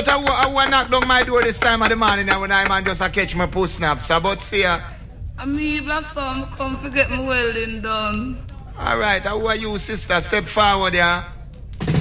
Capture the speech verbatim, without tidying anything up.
But I, I want to knock down my door this time of the morning and when I man just a catch my puss snaps. About see ya. I mean, black some come to get my welding done. Alright, how are you, sister? Step forward, yeah.